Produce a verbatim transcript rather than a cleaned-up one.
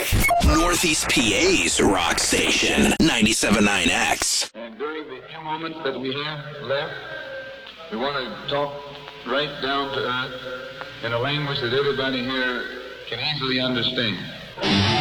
music. Northeast P A's rock station, ninety-seven point nine X. And during the few moments that we have left, we want to talk right down to earth in a language that everybody here can easily understand.